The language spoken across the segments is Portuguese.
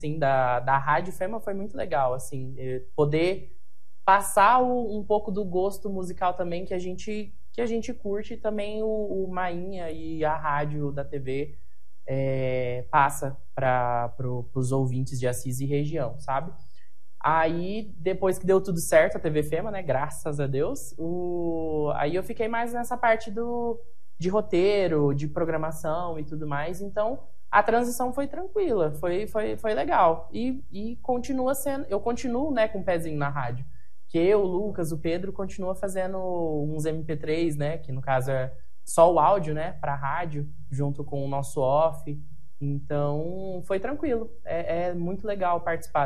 assim, da Rádio Fema foi muito legal, assim, poder passar um pouco do gosto musical também que a gente curte, e também o Mainha e a rádio da TV passa para os ouvintes de Assis e região, sabe? Aí, depois que deu tudo certo, a TV Fema, né, graças a Deus, aí eu fiquei mais nessa parte de roteiro, de programação e tudo mais, então a transição foi tranquila, foi legal, e continua sendo, eu continuo, né, com o pezinho na rádio, que eu, o Lucas, o Pedro, continua fazendo uns MP3, né, que no caso é só o áudio, né, para rádio, junto com o nosso off, então foi tranquilo, é muito legal participar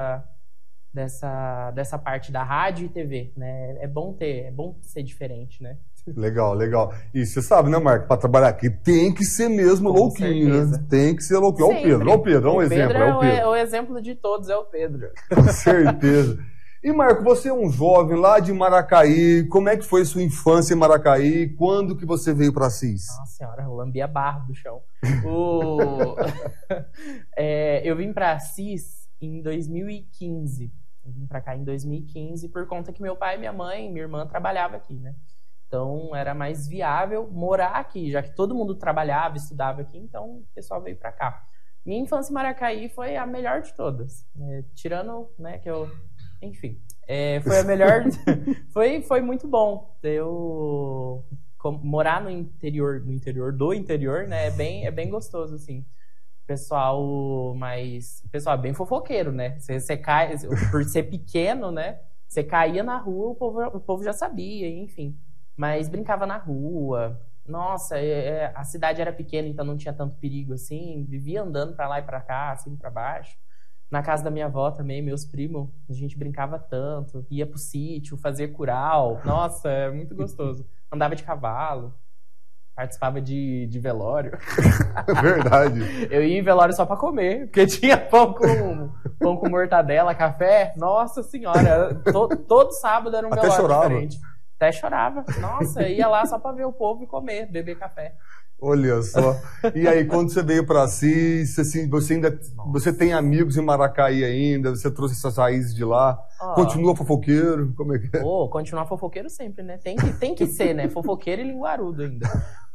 dessa parte da rádio e TV, né? É bom ser diferente, né? Legal, legal. E você sabe, né, Marco? Para trabalhar aqui tem que ser mesmo Com louquinho, certeza. né? Tem que ser louquinho. Olha o Pedro, um exemplo. O exemplo de todos é o Pedro. Com certeza. E, Marco, você é um jovem lá de Maracaí. Como é que foi sua infância em Maracaí? Quando que você veio para Assis? Nossa senhora, eu lambi a barra do chão. Eu vim para Assis em 2015. Eu vim pra cá em 2015 por conta que meu pai, minha mãe, minha irmã trabalhava aqui, né? Então era mais viável morar aqui, já que todo mundo trabalhava, estudava aqui, então o pessoal veio pra cá. Minha infância em Maracaí foi a melhor de todas, tirando, né, que eu... Enfim, foi a melhor... foi muito bom. Morar no interior do interior, né, é bem gostoso, assim. Pessoal é bem fofoqueiro, né? Você cai, por ser pequeno, né? Você caía na rua, o povo já sabia, enfim. Mas brincava na rua. Nossa, a cidade era pequena, então não tinha tanto perigo assim. Vivia andando pra lá e pra cá, assim, pra baixo. Na casa da minha avó também, meus primos, a gente brincava tanto. Ia pro sítio, fazia curau. Nossa, é muito gostoso. Andava de cavalo. Participava de velório. Verdade. Eu ia em velório só pra comer, porque tinha pão com mortadela, café. Nossa senhora, todo sábado era um velório diferente. Até chorava. Nossa, eu ia lá só pra ver o povo e comer, beber café. Olha só. E aí, quando você veio para Assis, assim, você tem amigos em Maracaí ainda? Você trouxe essas raízes de lá? Continua fofoqueiro? Como é que é? Continuar fofoqueiro sempre, né? Tem que ser, né? Fofoqueiro e linguarudo ainda.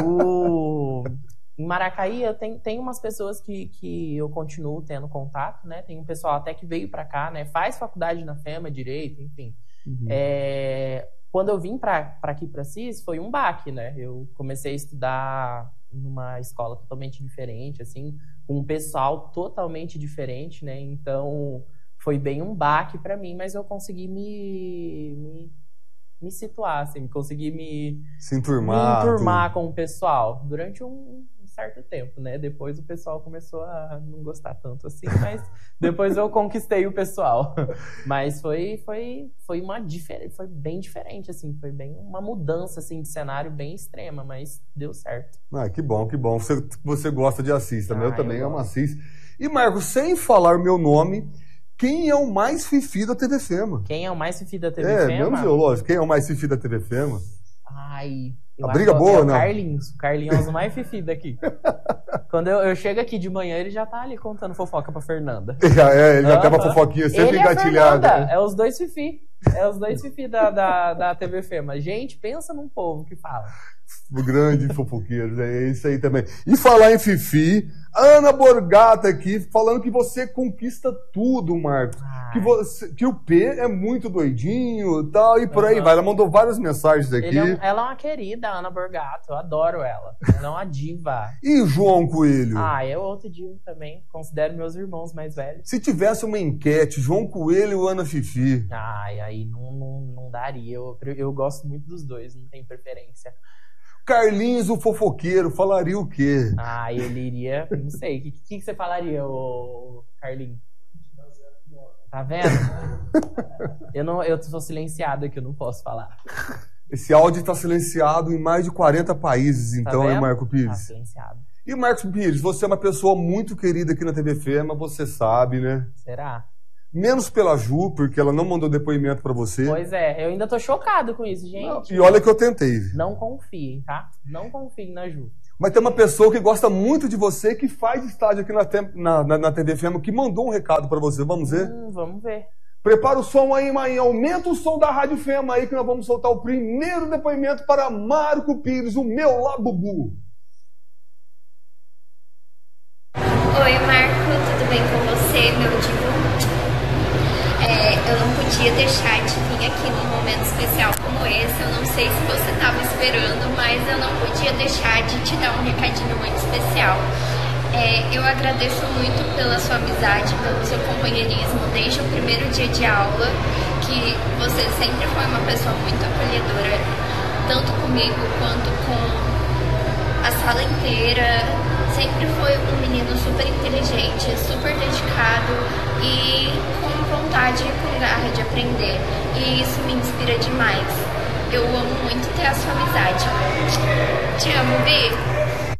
Em Maracaí, eu tenho umas pessoas que eu continuo tendo contato, né? Tem um pessoal até que veio para cá, né? Faz faculdade na FEMA, direito, enfim. Uhum. Quando eu vim para aqui para Assis, foi um baque, né? Eu comecei a estudar numa escola totalmente diferente, assim, com um pessoal totalmente diferente, né? Então, foi bem um baque para mim, mas eu consegui me situar, assim, consegui se enturmar com o pessoal durante um certo tempo, né? Depois o pessoal começou a não gostar tanto assim, mas depois eu conquistei o pessoal. Mas foi bem diferente, assim, foi bem uma mudança assim de cenário bem extrema, mas deu certo. Que bom, que bom. Você gosta de Assis também, eu também amo Assis. E Marcos, sem falar meu nome, quem é o mais fifi da TV Fema? Quem é o mais fifi da TV Fema? Mesmo zoológico, quem é o mais fifi da TV Fema? A briga boa, né? O Carlinhos é o mais fifi daqui. Quando eu chego aqui de manhã, ele já tá ali contando fofoca pra Fernanda. Ele já tem uma fofoquinha sempre engatilhada. É os dois fifi. É os dois fifi da TV Fema. Gente, pensa num povo que fala. O grande fofoqueiro, é isso aí também. E falar em fifi, Ana Borgata aqui, falando que você conquista tudo, Marcos. Que o P é muito doidinho e tal, e por aí vai. Ela mandou várias mensagens aqui. Ela é uma querida, Ana Borgata, eu adoro ela. Ela é uma diva. E João Coelho? É outro divo também. Considero meus irmãos mais velhos. Se tivesse uma enquete, João Coelho ou Ana Fifi? Aí não daria. Eu gosto muito dos dois, não tem preferência. Carlinhos, o fofoqueiro, falaria o quê? Ele iria... Não sei. O que você falaria, Carlinhos? Tá vendo? Eu tô silenciado aqui, eu não posso falar. Esse áudio está silenciado em mais de 40 países, então, hein, Marco Pires? Tá silenciado. E, Marcos Pires, você é uma pessoa muito querida aqui na TV Fema, você sabe, né? Será? Menos pela Ju, porque ela não mandou depoimento pra você. Pois é, eu ainda tô chocado com isso, gente. E olha que eu tentei. Não confiem, tá? Não confiem na Ju. Mas tem uma pessoa que gosta muito de você, que faz estágio aqui na TV Fema, que mandou um recado para você. Vamos ver? Vamos ver. Prepara o som aí, Mainha. Aumenta o som da Rádio Fema aí, que nós vamos soltar o primeiro depoimento para Marco Pires, o meu Labubu. Oi, Marco, tudo bem com você, meu divo? Eu não podia deixar de vir aqui num momento especial como esse. Eu não sei se você estava esperando, mas eu não podia deixar de te dar um recadinho muito especial. Eu agradeço muito pela sua amizade, pelo seu companheirismo desde o primeiro dia de aula, que você sempre foi uma pessoa muito acolhedora, tanto comigo quanto com a sala inteira. Sempre foi um menino super inteligente, super dedicado e com vontade e com garra de aprender. E isso me inspira demais. Eu amo muito ter a sua amizade. Te amo, Bi.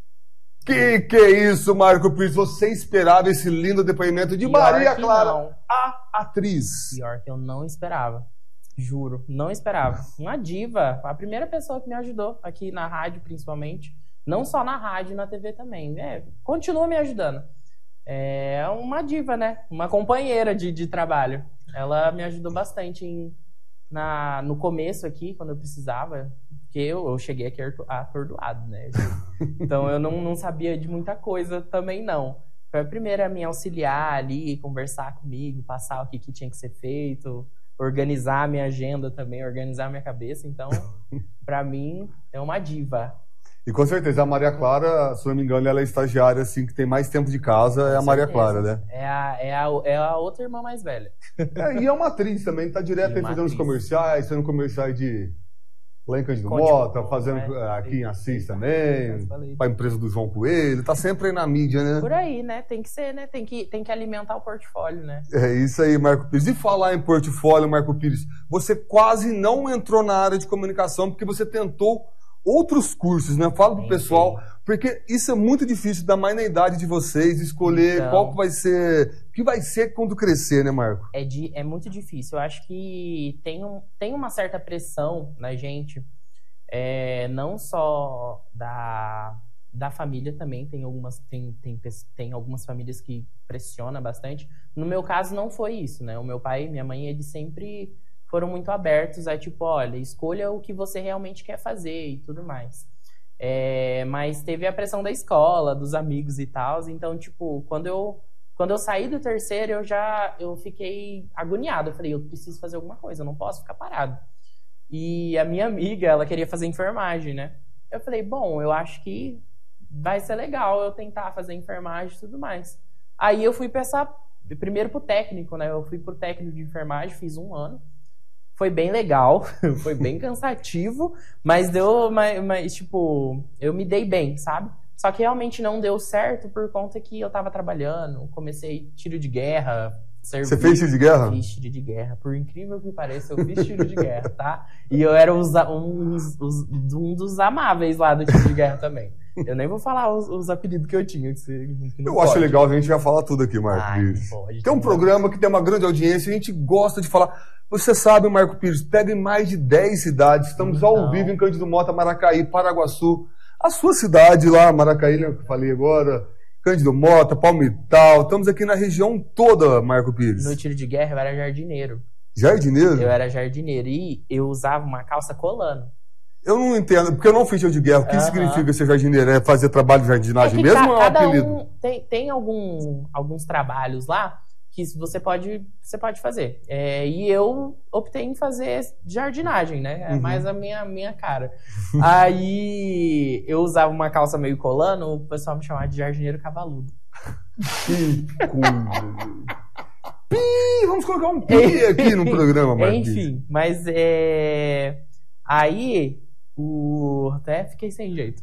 Que é isso, Marco Pires? Você esperava esse lindo depoimento de Maria Clara, a atriz? Pior que eu não esperava. Juro, não esperava. Uma diva. A primeira pessoa que me ajudou aqui na rádio, principalmente. Não só na rádio, na TV também. Continua me ajudando. É uma diva, né? Uma companheira de trabalho. Ela me ajudou bastante no começo aqui, quando eu precisava. Porque eu cheguei aqui atordoado, né? Então eu não sabia de muita coisa também, não. Foi a primeira a me auxiliar ali, conversar comigo, passar o que tinha que ser feito, organizar a minha agenda também, organizar a minha cabeça. Então, pra mim, é uma diva. E com certeza a Maria Clara, se não me engano, ela é estagiária, assim, que tem mais tempo de casa, é a Maria Clara, né? É a outra irmã mais velha. E é uma atriz também, tá direto aí fazendo os comerciais, fazendo comerciais lá em Cândido Mota, fazendo aqui em Assis também, pra empresa do João Coelho, tá sempre aí na mídia, né? Por aí, né? Tem que ser, né? Tem que alimentar o portfólio, né? É isso aí, Marco Pires. E falar em portfólio, Marco Pires, você quase não entrou na área de comunicação porque você tentou outros cursos, né? Fala pro pessoal, porque isso é muito difícil, ainda mais na idade de vocês, escolher qual que vai ser quando crescer, né, Marco? É muito difícil. Eu acho que tem uma certa pressão na gente, não só da família também, tem algumas famílias que pressionam bastante. No meu caso, não foi isso, né? O meu pai e minha mãe, eles sempre foram muito abertos a tipo, olha, escolha o que você realmente quer fazer e tudo mais. Mas teve a pressão da escola, dos amigos e tal, então, tipo, quando eu saí do terceiro, eu fiquei agoniado. Eu falei, eu preciso fazer alguma coisa, eu não posso ficar parado. E a minha amiga, ela queria fazer enfermagem, né? Eu falei, bom, eu acho que vai ser legal eu tentar fazer enfermagem e tudo mais. Aí eu fui pensar primeiro pro técnico, né? Eu fui pro técnico de enfermagem, fiz 1 ano. Foi bem legal, foi bem cansativo, mas tipo, eu me dei bem, sabe? Só que realmente não deu certo por conta que eu tava trabalhando, comecei tiro de guerra. Você fez tiro de guerra? Fiz tiro de guerra, por incrível que pareça, eu fiz tiro de guerra, tá? E eu era um dos amáveis lá do tiro de guerra também. Eu nem vou falar os apelidos que eu tinha. Eu acho legal, a gente já falar tudo aqui, Marco Pires. Tem um programa que tem uma grande audiência, a gente gosta de falar. Você sabe, Marco Pires, pega em mais de 10 cidades, estamos ao vivo em Cândido Mota, Maracaí, Paraguaçu. A sua cidade lá, Maracaí, né, que eu falei agora, Cândido Mota, Palmital, estamos aqui na região toda, Marco Pires. No tiro de guerra eu era jardineiro. Jardineiro? Eu era jardineiro e eu usava uma calça colando. Eu não entendo, porque eu não fiz tiro de guerra. O que significa ser jardineiro? É fazer trabalho de jardinagem mesmo ou é um apelido? Tem alguns trabalhos lá que você pode fazer. E eu optei em fazer jardinagem, né? É mais a minha cara. Aí eu usava uma calça meio colando, o pessoal me chamava de jardineiro cavaludo. Que coisa. Pi! Vamos colocar um pi aqui no programa, Marquinhos. Enfim, mas aí até fiquei sem jeito.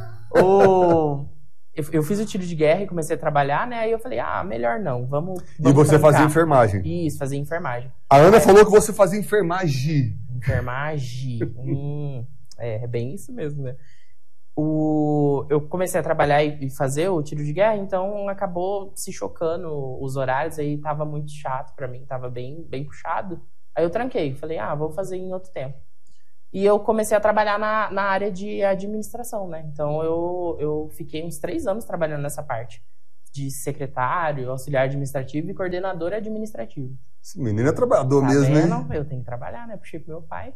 Eu fiz o tiro de guerra e comecei a trabalhar, né? Aí eu falei, melhor não, vamos E você trancar. fazia enfermagem? Isso, fazia enfermagem. A Ana falou que você fazia enfermagem. Enfermagem. É bem isso mesmo, né? Eu comecei a trabalhar e fazer o tiro de guerra, então acabou se chocando os horários, aí tava muito chato pra mim, tava bem, bem puxado. Aí eu tranquei, falei, vou fazer em outro tempo. E eu comecei a trabalhar na área de administração, né? Então eu fiquei uns 3 anos trabalhando nessa parte de secretário, auxiliar administrativo e coordenador administrativo. Esse menino é trabalhador Tá mesmo, vendo? hein? Eu tenho que trabalhar, né? Puxei pro meu pai.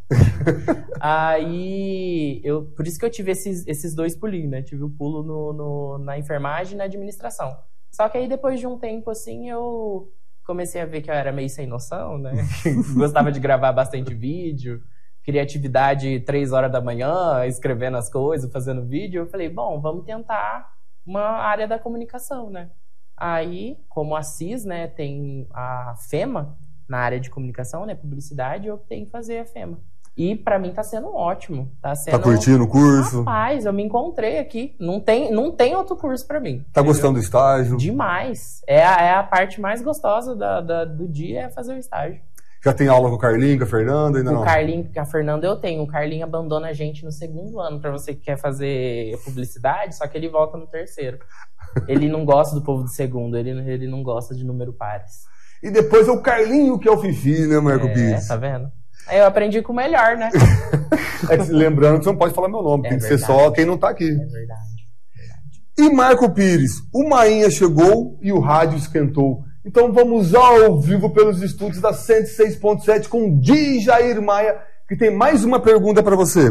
Aí, por isso que eu tive esses 2 pulinhos, né? Tive o pulo na enfermagem e na administração. Só que aí, depois de um tempo, assim, eu comecei a ver que eu era meio sem noção, né? Gostava de gravar bastante vídeo, criatividade 3 horas da manhã, escrevendo as coisas, fazendo vídeo. Eu falei, bom, vamos tentar uma área da comunicação, né? Aí, como a CIS, né, tem a FEMA na área de comunicação, né, publicidade, eu optei em fazer a FEMA. E pra mim tá sendo ótimo. Tá curtindo o curso? Rapaz, eu me encontrei aqui. Não tem outro curso pra mim. Tá gostando do estágio? Demais. É a parte mais gostosa do dia, é fazer o estágio. Já tem aula com o Carlinho, com a Fernanda? Ainda não? O Carlinho, com a Fernanda eu tenho. O Carlinho abandona a gente no 2º ano pra você que quer fazer publicidade, só que ele volta no 3º. Ele não gosta do povo do 2º, ele não gosta de número pares. E depois é o Carlinho que é o Fifi, né, Marco Pires? Tá vendo? Aí eu aprendi com o melhor, né? Lembrando que você não pode falar meu nome, tem que ser só quem não tá aqui. É verdade. E Marco Pires, o Mainha chegou e o rádio esquentou. Então vamos ao vivo pelos estúdios da 106.7 com Djair Maia, que tem mais uma pergunta para você.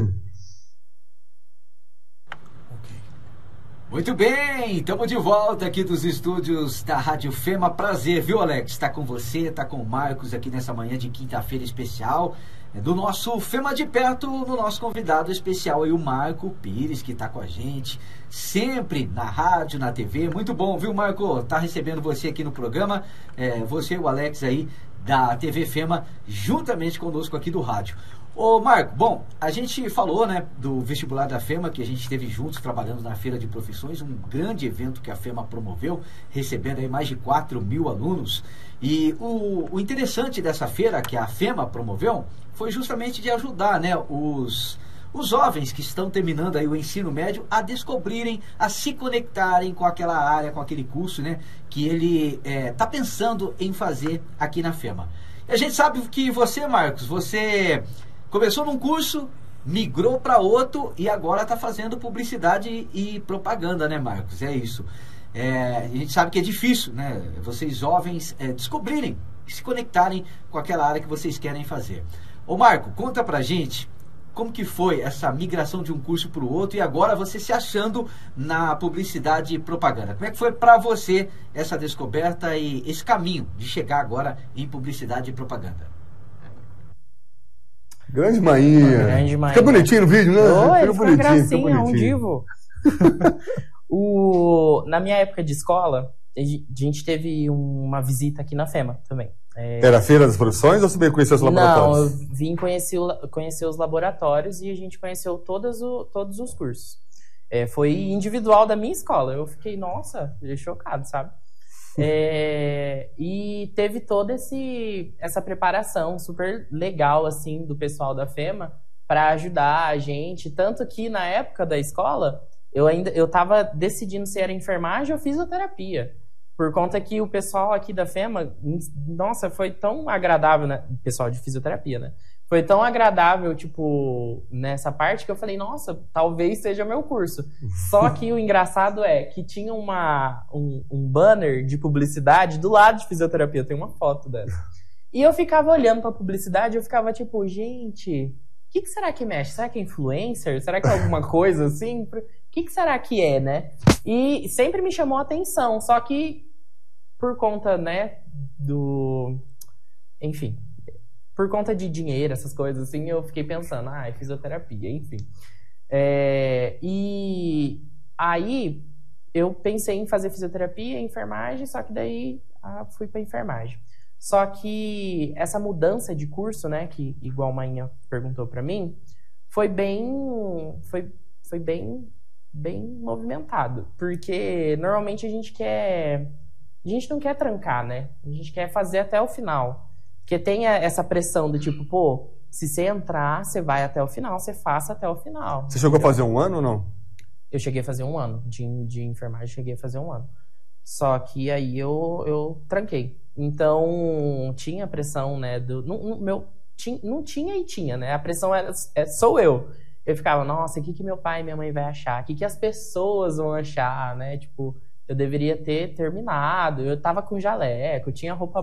Muito bem, estamos de volta aqui dos estúdios da Rádio Fema. Prazer, viu, Alex? Estar com você, estar com o Marcos aqui nessa manhã de quinta-feira especial do nosso Fema de Perto, do nosso convidado especial aí, o Marco Pires, que está com a gente sempre na rádio, na TV. Muito bom, viu, Marco? Tá recebendo você aqui no programa, você e o Alex aí da TV Fema, juntamente conosco aqui do rádio. Ô Marco, bom, a gente falou, né, do vestibular da FEMA, que a gente esteve juntos trabalhando na Feira de Profissões, um grande evento que a FEMA promoveu, recebendo aí mais de 4.000 alunos. E o interessante dessa feira que a FEMA promoveu foi justamente de ajudar, né, os jovens que estão terminando aí o ensino médio a descobrirem, a se conectarem com aquela área, com aquele curso, né, que ele está pensando em fazer aqui na FEMA. E a gente sabe que você, Marcos, você começou num curso, migrou para outro e agora está fazendo publicidade e propaganda, né, Marcos? É isso. A gente sabe que é difícil, né, vocês jovens descobrirem, se conectarem com aquela área que vocês querem fazer. Ô Marco, conta pra gente como que foi essa migração de um curso para o outro e agora você se achando na publicidade e propaganda. Como é que foi para você essa descoberta e esse caminho de chegar agora em publicidade e propaganda? Grande Mainha. Grande Mainha. Fica bonitinho no vídeo, né? Oi, fica gracinha, um divo. Na minha época de escola, a gente teve uma visita aqui na FEMA também. Era a Feira das Profissões ou você veio conhecer os laboratórios? Não, eu vim conhecer os laboratórios e a gente conheceu todos os cursos. Foi individual da minha escola. Eu fiquei, nossa, chocado, sabe? E teve toda essa preparação super legal, assim, do pessoal da FEMA para ajudar a gente. Tanto que na época da escola, eu tava decidindo se era enfermagem ou fisioterapia. Por conta que o pessoal aqui da FEMA, nossa, foi tão agradável, né? O pessoal de fisioterapia, né? Foi tão agradável, tipo, nessa parte que eu falei, nossa, talvez seja meu curso. Só que o engraçado é que tinha um banner de publicidade do lado de fisioterapia, tem uma foto dessa. E eu ficava olhando pra publicidade e eu ficava tipo, gente, o que será que mexe? Será que é influencer? Será que é alguma coisa assim? O que será que é, né? E sempre me chamou a atenção, só que por conta, né, enfim, por conta de dinheiro, essas coisas assim, eu fiquei pensando, é fisioterapia, enfim. E aí eu pensei em fazer fisioterapia, enfermagem, só que daí fui pra enfermagem. Só que essa mudança de curso, né, que igual a Mainha perguntou pra mim, foi bem movimentado, porque normalmente a gente não quer trancar, né? A gente quer fazer até o final. Porque tem essa pressão do tipo, pô, se você entrar, você vai até o final, você faça até o final. Você chegou a fazer 1 ano ou não? Eu cheguei a fazer 1 ano. De enfermagem, cheguei a fazer 1 ano. Só que aí eu tranquei. Então, tinha pressão, né? não tinha e tinha, né? A pressão sou eu. Eu ficava, nossa, o que meu pai e minha mãe vai achar? O que as pessoas vão achar, né? Tipo, eu deveria ter terminado, eu tava com jaleco, eu tinha roupa